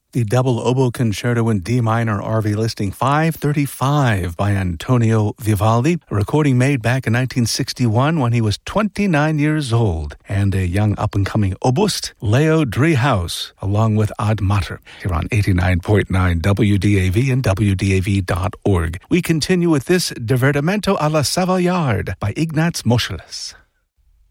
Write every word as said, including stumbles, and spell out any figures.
The double oboe concerto in D minor, R V listing five thirty-five by Antonio Vivaldi, a recording made back in nineteen sixty-one when he was twenty-nine years old, and a young up-and-coming oboist, Leo Driehaus, along with Ad Mater, here on eighty-nine point nine W D A V and W D A V dot org. We continue with this Divertimento alla Savoyard by Ignaz Moscheles.